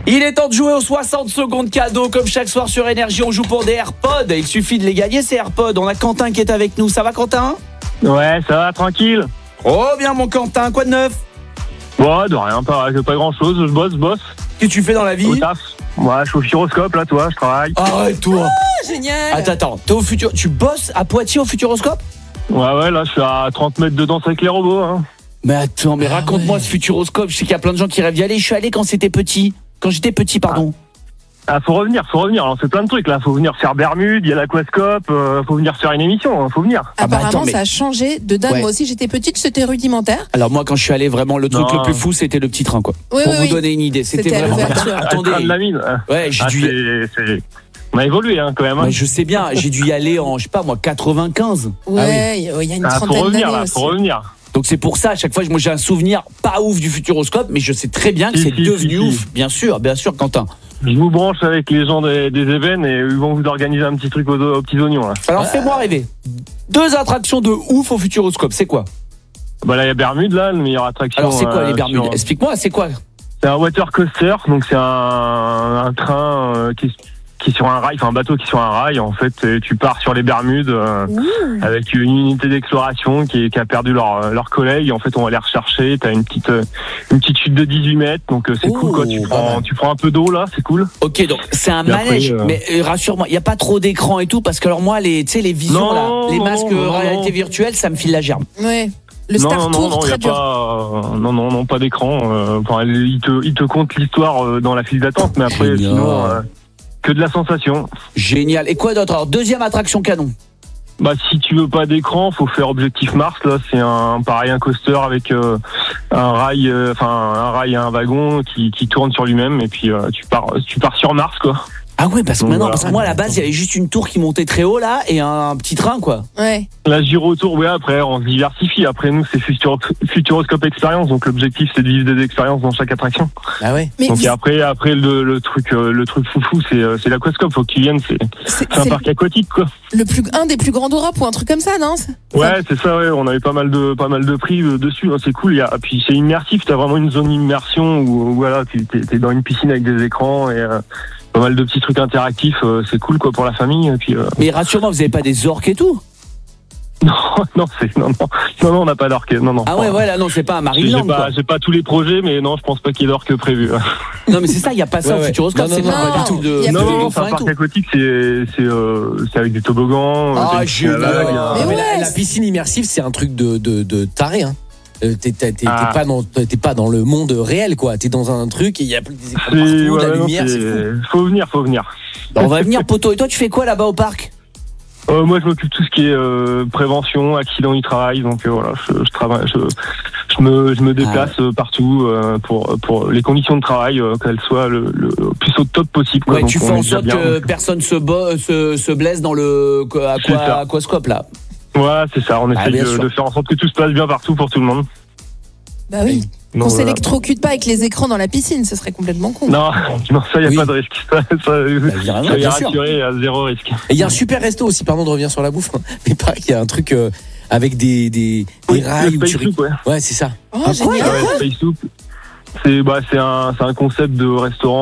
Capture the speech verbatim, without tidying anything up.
Il est temps de jouer aux soixante secondes cadeaux. Comme chaque soir sur Énergie, on joue pour des AirPods. Il suffit de les gagner, ces AirPods. On a Quentin qui est avec nous. Ça va, Quentin? Ouais, ça va, tranquille. Oh bien, mon Quentin, quoi de neuf? Ouais, de rien, pas, pas grand chose. Je bosse, je bosse. Qu'est-ce que tu fais dans la vie? Au taf. Ouais, je suis au Futuroscope, là, toi, je travaille. Arrête-toi. Oh, génial. Attends, attends. T'es au futur... Tu bosses à Poitiers au Futuroscope? Ouais, ouais, là, je suis à trente mètres de danse avec les robots, hein. Mais attends, mais Ah raconte-moi ouais. ce Futuroscope. Je sais qu'il y a plein de gens qui rêvent d'y aller. Je suis allé quand c'était petit. Quand j'étais petit, pardon. Ah, faut revenir, faut revenir. Alors, c'est plein de trucs, là. Faut venir faire Bermude, il y a l'aquascope, euh, faut venir faire une émission, hein, faut venir. Ah bah Apparemment, attends, mais- ça a changé de dingue. Ouais. Moi aussi, j'étais petite, c'était rudimentaire. Alors moi, quand je suis allé, vraiment, le truc Non. le plus fou, c'était le petit train, quoi. Oui, Pour oui, vous oui. donner une idée. C'était C'était à vraiment... l'ouverture. À Attendez. train de la mine. hein. Ouais, j'ai Ah, dû... c'est, c'est... On a évolué, hein, quand même. Hein. Ouais, je sais bien, j'ai dû y aller en, je sais pas moi, quatre-vingt-quinze. Ouais, il y a une Ah, faut trentaine revenir, d'années là, aussi. faut revenir. Donc c'est pour ça, à chaque fois, moi j'ai un souvenir pas ouf du Futuroscope, mais je sais très bien que Si, c'est si, devenu si, si. ouf. Bien sûr, bien sûr, Quentin. Je vous branche avec les gens des, des événements et ils vont vous organiser un petit truc aux, aux petits oignons, là. Alors fais-moi rêver. Deux attractions de ouf au Futuroscope, c'est quoi? Bah là, il y a Bermude, là, la meilleure attraction. Alors c'est quoi euh, les Bermudes? sur- Explique-moi, c'est quoi? C'est un water coaster, donc c'est un, un train euh, qui, qui est sur un rail, enfin un bateau qui est sur un rail. En fait, et tu pars sur les Bermudes euh, Ouh. avec une unité d'exploration qui, est- qui a perdu leur, leur collègue. En fait, on va les rechercher. T'as une petite euh, une petite chute de dix-huit mètres, donc euh, c'est Oh, cool quoi. Tu pas prends mal. tu prends un peu d'eau là, c'est cool. Ok, donc c'est un Et après, manège, euh, mais euh, rassure-moi, il y a pas trop d'écran et tout, parce que alors moi, les, tu sais, les visions Non, là, les non, masques non, non, réalité non. virtuelle, ça me file la gerbe. Ouais. Le non, Star non, Tour, non, non, y très a dur. pas, euh, non, non, non, pas d'écran. euh, Enfin, il te, il te compte l'histoire euh, dans la file d'attente, mais après, Génial. sinon, euh, que de la sensation. Génial. Et quoi d'autre? Alors deuxième attraction canon. Bah, si tu veux pas d'écran, faut faire Objectif Mars. Là, c'est un pareil un coaster avec euh, un rail, euh, enfin un rail et un wagon qui, qui tourne sur lui-même, et puis euh, tu pars, tu pars sur Mars, quoi. Ah ouais, parce que Donc, maintenant, voilà. parce que moi à la base, il y avait juste une tour qui montait très haut là et un petit train quoi. Ouais. La Gyrotour, ouais. Après, on se diversifie. Après, nous, c'est Futuro- Futuroscope Experience, donc l'objectif, c'est de vivre des expériences dans chaque attraction. Ah ouais. Mais Donc vous- et après, après le, le truc, euh, le truc foufou, c'est, euh, c'est l'aquascope. Faut qu'ils viennent. C'est, c'est c'est un c'est parc aquatique, quoi. le plus, un des plus grands d'Europe ou un truc comme ça, non? C'est- Ouais, c'est ça, ouais. On avait pas mal de, pas mal de prix euh, dessus. hein, C'est cool. Il y a, puis c'est immersif. T'as vraiment une zone immersion où, où, voilà, tu t'es, t'es dans une piscine avec des écrans et euh, pas mal de petits trucs interactifs. euh, c'est cool, quoi, pour la famille. Et puis, euh, Mais rassure-moi, vous avez pas des orques et tout? non, non, c'est, non, non, non, non, on n'a pas d'orque. Non, non. Ah ouais, voilà, non, c'est pas un J'ai Marineland pas, quoi. j'ai pas tous les projets, mais non, je pense pas qu'il y ait d'orque prévu. Non mais c'est ça, il y a pas ça Ouais, au ouais. Futuroscope, Non, c'est non, pas non, pas du tout de il y a de plus- Non, dauphins c'est un et parc tout. aquatique, c'est, c'est, euh, c'est avec des toboggans. Ah, euh, des génial. escalades, il y a- Mais Mais ouais, la, la c'est- piscine immersive, c'est un truc de, de, de taré. Hein. Euh, T'es t'es- t'es- Ah. t'es pas dans, t'es pas dans le monde réel, quoi. T'es dans un truc et il y a plus des écrans C'est, partout, de ouais, la non, lumière, c'est fou. c'est- faut venir, faut venir. Bah, on va venir poto. Et toi tu fais quoi là-bas au parc? Euh, moi, je m'occupe de tout ce qui est euh, prévention, accident du travail. Donc euh, voilà, je, je travaille, je, je me, je me déplace euh, partout euh, pour pour les conditions de travail, euh, qu'elles soient le, le plus au top possible. quoi. Ouais, Donc, tu on fais est en déjà sorte bien. que personne se, bo- se, se blesse dans le aqua, C'est ça. aquascope là. Ouais, c'est ça. On Ah, essaye bien de, sûr. de faire en sorte que tout se passe bien partout pour tout le monde. Bah oui. Donc, Qu'on voilà. s'électrocute pas avec les écrans dans la piscine, ce serait complètement con. Non, non, ça, y a Oui. pas de risque. Ça, ça, Bah, évidemment, ça y bien est sûr. rassuré, à zéro risque. Et il y a un super resto aussi, pardon de revenir sur la bouffe, hein. Mais pareil, il y a un truc euh, avec des, des, des rails Le où tu Space Soup, ouais. Ouais, c'est ça. Oh, Ah, quoi génial. Ah ouais, Space Soup. C'est, bah, c'est un, c'est un concept de restaurant.